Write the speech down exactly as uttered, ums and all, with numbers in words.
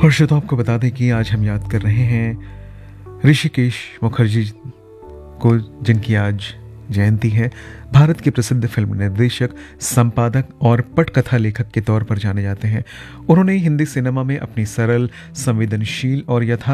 और श्रोता आपको बता दें कि आज हम याद कर रहे हैं ऋषिकेश मुखर्जी को, जिनकी आज जयंती है। भारत के प्रसिद्ध फिल्म निर्देशक, संपादक और पटकथा लेखक के तौर पर जाने जाते हैं। उन्होंने हिंदी सिनेमा में अपनी सरल, संवेदनशील और यथा